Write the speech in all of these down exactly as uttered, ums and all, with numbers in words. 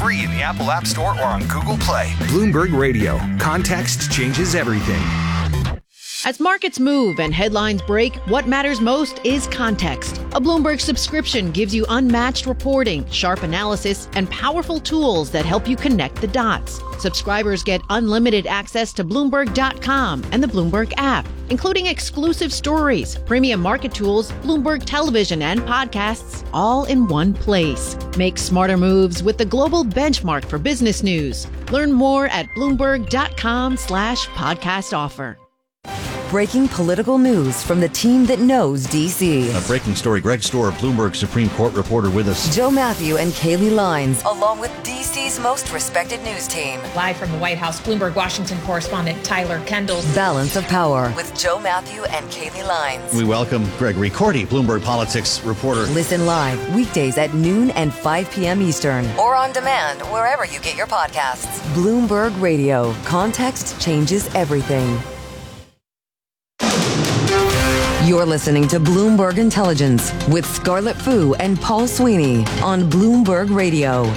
free in the Apple App Store or on Google Play. Bloomberg Radio. Context changes everything. As markets move and headlines break, what matters most is context. A Bloomberg subscription gives you unmatched reporting, sharp analysis, and powerful tools that help you connect the dots. Subscribers get unlimited access to Bloomberg dot com and the Bloomberg app, including exclusive stories, premium market tools, Bloomberg television, and podcasts, all in one place. Make smarter moves with the global benchmark for business news. Learn more at Bloomberg dot com slash podcast offer. Breaking political news from the team that knows D C. A breaking story. Greg Stohr, Bloomberg Supreme Court reporter, with us. Joe Matthew and Kaylee Lines, along with D C's most respected news team. Live from the White House, Bloomberg Washington correspondent Tyler Kendall. Balance of Power with Joe Matthew and Kaylee Lines. We welcome Gregory Cordy, Bloomberg Politics reporter. Listen live weekdays at noon and five p.m. Eastern, or on demand wherever you get your podcasts. Bloomberg Radio. Context changes everything. You're listening to Bloomberg Intelligence with Scarlett Fu and Paul Sweeney on Bloomberg Radio.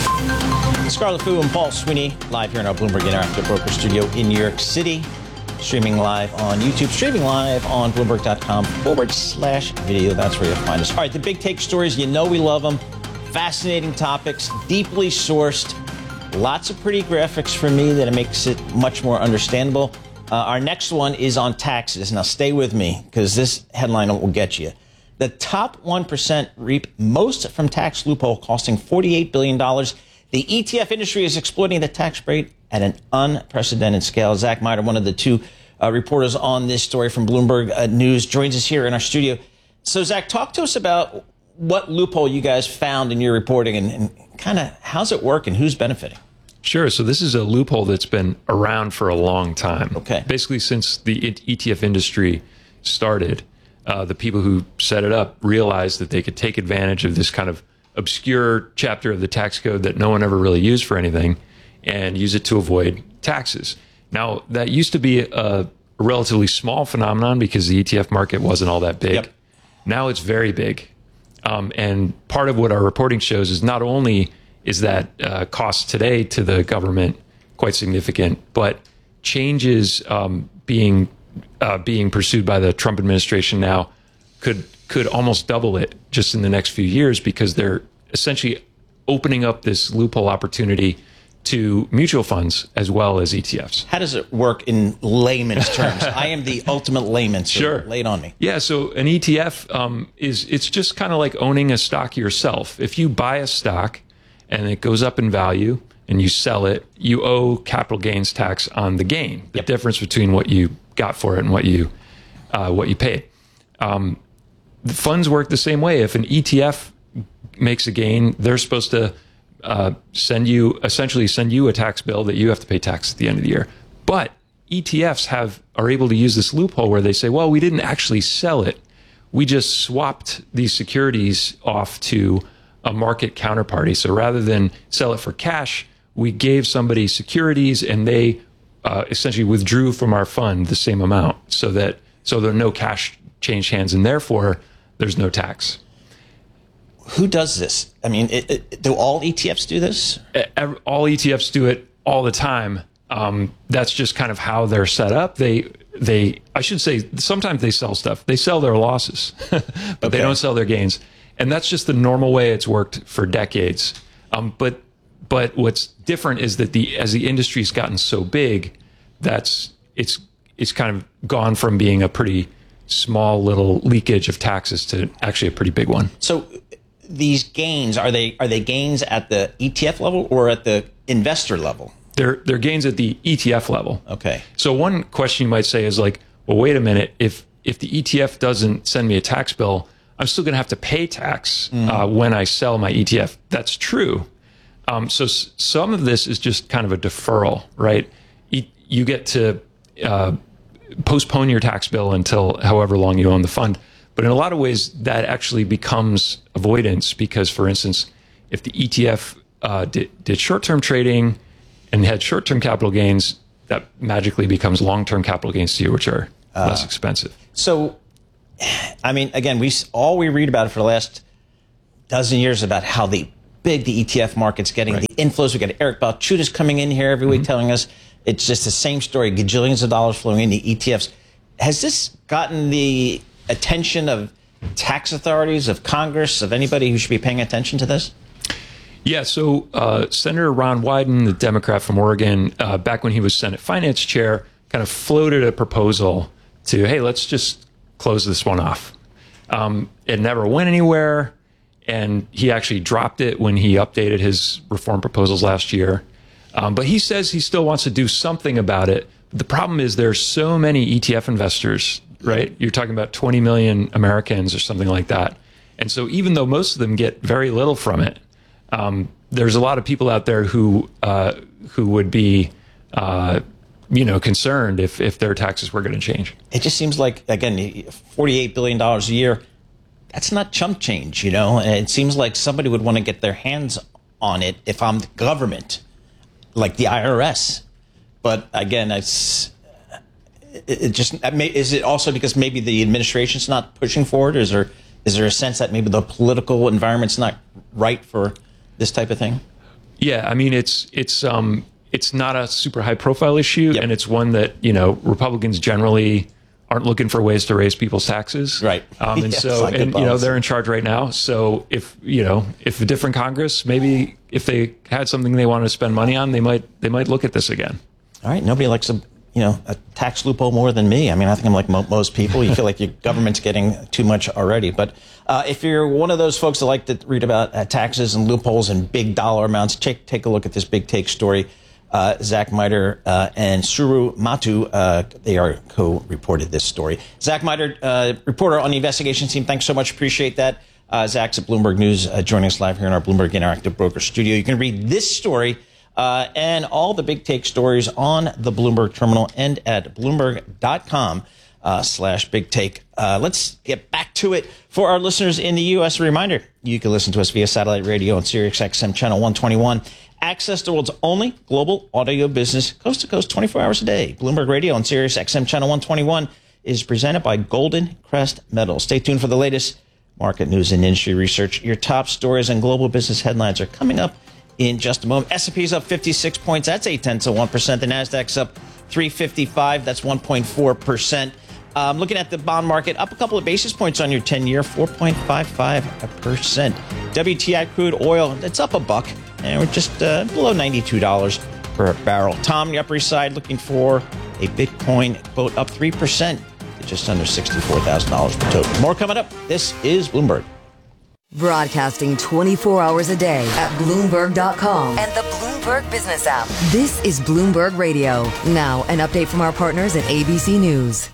Scarlett Fu and Paul Sweeney live here in our Bloomberg Interactive Broker Studio in New York City. Streaming live on YouTube, streaming live on Bloomberg dot com forward slash video. That's where you'll find us. All right, the big take stories, you know we love them. Fascinating topics, deeply sourced. Lots of pretty graphics for me that it makes it much more understandable. Uh, our next one is on taxes. Now, stay with me, because this headline will get you. The top one percent reap most from tax loophole costing forty-eight billion dollars. The E T F industry is exploiting the tax rate at an unprecedented scale. Zach Meyer, one of the two uh, reporters on this story from Bloomberg uh, News, joins us here in our studio. So, Zach, talk to us about what loophole you guys found in your reporting and, and kind of how's it work and who's benefiting? Sure. So this is a loophole that's been around for a long time. Okay. Basically, since the E T F industry started, uh, the people who set it up realized that they could take advantage of this kind of obscure chapter of the tax code that no one ever really used for anything and use it to avoid taxes. Now, that used to be a, a relatively small phenomenon because the E T F market wasn't all that big. Yep. Now it's very big. Um, and part of what our reporting shows is not only is that uh, cost today to the government quite significant, but changes um, being uh, being pursued by the Trump administration now could could almost double it just in the next few years because they're essentially opening up this loophole opportunity to mutual funds as well as E T Fs. How does it work in layman's terms? I am the ultimate layman, so sure. lay it on me. Yeah, so an E T F um, is it's just kind of like owning a stock yourself. If you buy a stock and it goes up in value and you sell it, you owe capital gains tax on the gain, the yep. difference between what you got for it and what you uh, what you paid. Um, the funds work the same way. If an E T F makes a gain, they're supposed to uh, send you essentially send you a tax bill that you have to pay tax at the end of the year. But E T Fs have are able to use this loophole where they say, well, we didn't actually sell it. We just swapped these securities off to a market counterparty. So rather than sell it for cash, we gave somebody securities and they uh, essentially withdrew from our fund the same amount so that so there no cash changed hands and therefore there's no tax. Who does this? I mean, it, it, do all E T Fs do this? All E T Fs do it all the time. Um, that's just kind of how they're set up. They, they, I should say, sometimes they sell stuff. They sell their losses, but okay. they don't sell their gains. And that's just the normal way it's worked for decades. Um, but but what's different is that the as the industry's gotten so big, that's it's it's kind of gone from being a pretty small little leakage of taxes to actually a pretty big one. So these gains, are they are they gains at the E T F level or at the investor level? They're they're gains at the E T F level. Okay. So one question you might say is like, well, wait a minute, if if the E T F doesn't send me a tax bill, I'm still going to have to pay tax mm-hmm. uh, when I sell my E T F. That's true. Um, so s- some of this is just kind of a deferral, right? E- you get to uh, postpone your tax bill until however long you own the fund. But in a lot of ways, that actually becomes avoidance because, for instance, if the E T F uh, did, did short-term trading and had short-term capital gains, that magically becomes long-term capital gains to you, which are uh, less expensive. So, I mean, again, we all we read about it for the last dozen years about how the big the E T F market's getting, right. the inflows. We got Eric Balchunas coming in here every week mm-hmm. telling us it's just the same story, gajillions of dollars flowing into E T Fs. Has this gotten the attention of tax authorities, of Congress, of anybody who should be paying attention to this? Yeah, so uh, Senator Ron Wyden, the Democrat from Oregon, uh, back when he was Senate Finance Chair, kind of floated a proposal to, hey, let's just close this one off. Um, it never went anywhere, and he actually dropped it when he updated his reform proposals last year. Um, but he says he still wants to do something about it. The problem is there's so many E T F investors, right? You're talking about twenty million Americans or something like that. And so even though most of them get very little from it, um, there's a lot of people out there who uh, who would be, uh, you know, concerned if, if their taxes were going to change. It just seems like, again, forty-eight billion dollars a year, that's not chump change, you know? And it seems like somebody would want to get their hands on it if I'm the government, like the I R S. But again, it's it, it just is it also because maybe the administration's not pushing forward? Is there is there a sense that maybe the political environment's not right for this type of thing? Yeah, I mean it's it's um it's not a super high profile issue, yep. and it's one that you know Republicans generally aren't looking for ways to raise people's taxes, right? Um, and yeah, so like and you know they're in charge right now. So if you know if a different Congress, maybe if they had something they wanted to spend money on, they might they might look at this again. All right, nobody likes a you know a tax loophole more than me. I mean, I think I'm like mo- most people. You feel like your government's getting too much already. But uh, if you're one of those folks that like to read about uh, taxes and loopholes and big dollar amounts, take take a look at this Big Take story. Uh, Zach Miter uh, and Suru Matu, uh, they are co-reported this story. Zach Miter, uh, reporter on the investigations team. Thanks so much. Appreciate that. Uh, Zach's at Bloomberg News, uh, joining us live here in our Bloomberg Interactive Broker studio. You can read this story uh, and all the Big Take stories on the Bloomberg terminal and at Bloomberg.com uh, slash Big Take. Uh, let's get back to it. For our listeners in the U S, a reminder, you can listen to us via satellite radio on Sirius X M channel one twenty-one. Access the world's only global audio business, coast to coast, twenty-four hours a day. Bloomberg Radio on Sirius X M channel one twenty-one is presented by Golden Crest Metals. Stay tuned for the latest market news and industry research. Your top stories and global business headlines are coming up in just a moment. S and P's up fifty-six points. That's eight tenths of one percent. The Nasdaq's up three fifty-five. That's one point four percent. Um, looking at the bond market, up a couple of basis points on your ten-year, four point five five percent. W T I crude oil, it's up a buck, and we're just uh, below ninety-two dollars per barrel. Tom, the Upper East Side, looking for a Bitcoin quote up three percent to just under sixty-four thousand dollars per token. More coming up. This is Bloomberg. Broadcasting twenty-four hours a day at Bloomberg dot com and the Bloomberg Business app. This is Bloomberg Radio. Now, an update from our partners at A B C News.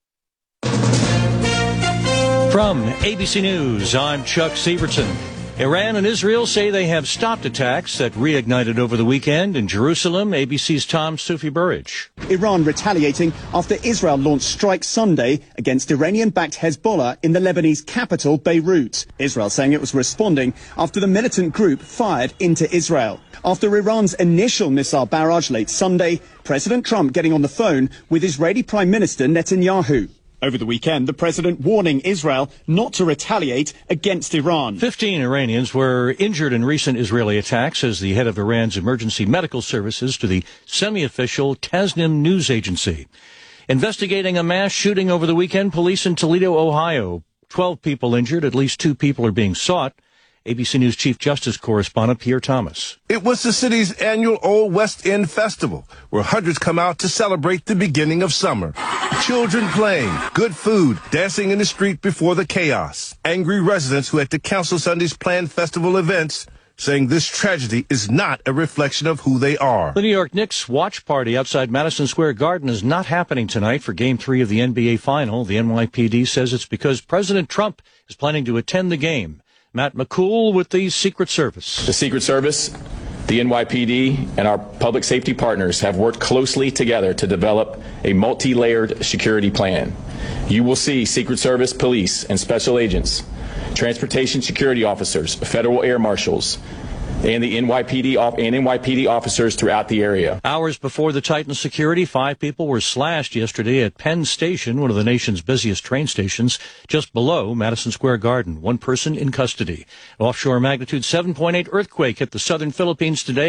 From A B C News, I'm Chuck Sievertson. Iran and Israel say they have stopped attacks that reignited over the weekend in Jerusalem. A B C's Tom Sufi Burridge. Iran retaliating after Israel launched strikes Sunday against Iranian-backed Hezbollah in the Lebanese capital, Beirut. Israel saying it was responding after the militant group fired into Israel. After Iran's initial missile barrage late Sunday, President Trump getting on the phone with Israeli Prime Minister Netanyahu. Over the weekend, the president warning Israel not to retaliate against Iran. Fifteen Iranians were injured in recent Israeli attacks, as the head of Iran's emergency medical services to the semi-official Tasnim news agency. Investigating a mass shooting over the weekend, police in Toledo, Ohio. Twelve people injured, at least two people are being sought. A B C News Chief Justice correspondent Pierre Thomas. It was the city's annual Old West End Festival, where hundreds come out to celebrate the beginning of summer. Children playing, good food, dancing in the street before the chaos. Angry residents who had to cancel Sunday's planned festival events, saying this tragedy is not a reflection of who they are. The New York Knicks watch party outside Madison Square Garden is not happening tonight for Game three of the N B A Final. The N Y P D says it's because President Trump is planning to attend the game. Matt McCool with the Secret Service. The Secret Service, the N Y P D, and our public safety partners have worked closely together to develop a multi-layered security plan. You will see Secret Service, police, and special agents, transportation security officers, federal air marshals, and the N Y P D and N Y P D officers throughout the area. Hours before the Titan security, five people were slashed yesterday at Penn Station, one of the nation's busiest train stations, just below Madison Square Garden. One person in custody. Offshore magnitude seven point eight earthquake hit the southern Philippines today.